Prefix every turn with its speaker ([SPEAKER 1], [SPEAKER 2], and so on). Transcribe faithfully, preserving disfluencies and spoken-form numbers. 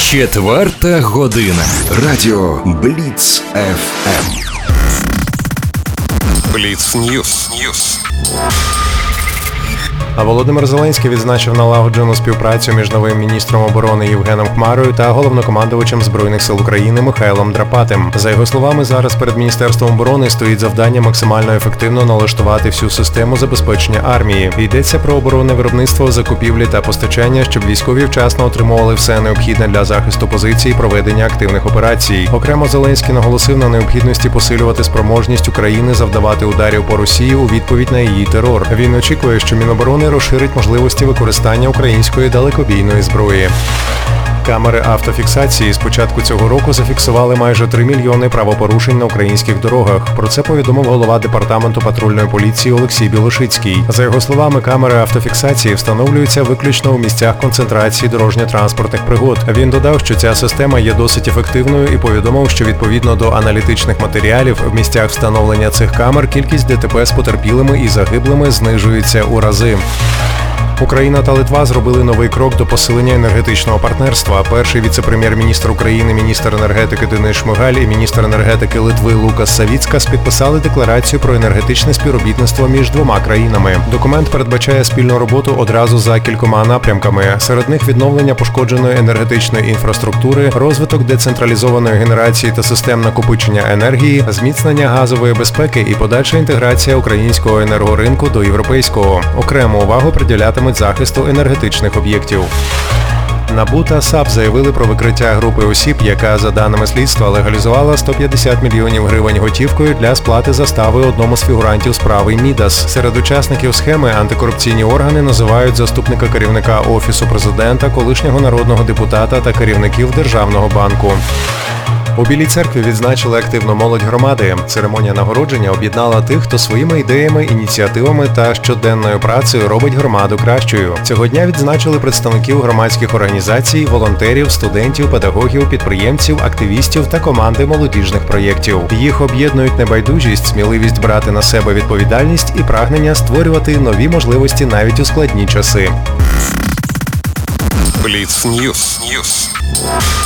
[SPEAKER 1] Четверта година. Радіо Бліц еф ем. Бліц Ньюс. Ньюс.
[SPEAKER 2] А Володимир Зеленський відзначив налагоджену співпрацю між новим міністром оборони Євгеном Хмарою та головнокомандувачем Збройних сил України Михайлом Драпатим. За його словами, зараз перед Міністерством оборони стоїть завдання максимально ефективно налаштувати всю систему забезпечення армії. Йдеться про оборонне виробництво, закупівлі та постачання, щоб військові вчасно отримували все необхідне для захисту позицій і проведення активних операцій. Окремо Зеленський наголосив на необхідності посилювати спроможність України завдавати ударів по Росії у відповідь на її терор. Він очікує, що Міноборони розширить можливості використання української далекобійної зброї. Камери автофіксації з початку цього року зафіксували майже три мільйони правопорушень на українських дорогах. Про це повідомив голова департаменту патрульної поліції Олексій Білошицький. За його словами, камери автофіксації встановлюються виключно у місцях концентрації дорожньо-транспортних пригод. Він додав, що ця система є досить ефективною і повідомив, що відповідно до аналітичних матеріалів в місцях встановлення цих камер кількість ДТП з потерпілими і загиблими знижується у рази. Україна та Литва зробили новий крок до посилення енергетичного партнерства. Перший віце-прем'єр-міністр України, міністр енергетики Денис Шмигаль і міністр енергетики Литви Лукас Савіцкас підписали декларацію про енергетичне співробітництво між двома країнами. Документ передбачає спільну роботу одразу за кількома напрямками. Серед них відновлення пошкодженої енергетичної інфраструктури, розвиток децентралізованої генерації та систем накопичення енергії, зміцнення газової безпеки і подальша інтеграція українського енергоринку до європейського. Окрему увагу приділятиме захисту енергетичних об'єктів. НАБУ та САП заявили про викриття групи осіб, яка, за даними слідства, легалізувала сто п'ятдесят мільйонів гривень готівкою для сплати застави одному з фігурантів справи Мідас. Серед учасників схеми антикорупційні органи називають заступника керівника Офісу президента, колишнього народного депутата та керівників Державного банку. У Білій церкві відзначили активну молодь громади. Церемонія нагородження об'єднала тих, хто своїми ідеями, ініціативами та щоденною працею робить громаду кращою. Цього дня відзначили представників громадських організацій, волонтерів, студентів, педагогів, підприємців, активістів та команди молодіжних проєктів. Їх об'єднують небайдужість, сміливість брати на себе відповідальність і прагнення створювати нові можливості навіть у складні часи.
[SPEAKER 1] Бліц Ньюс. Ньюс.